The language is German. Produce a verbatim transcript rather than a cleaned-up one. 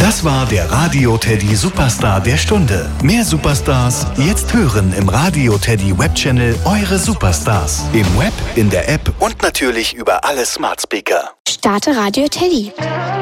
Das war der Radio Teddy Superstar der Stunde. Mehr Superstars jetzt hören im Radio Teddy Webchannel Eure Superstars. Im Web, in der App und natürlich über alle Smart Speaker. Starte Radio Teddy.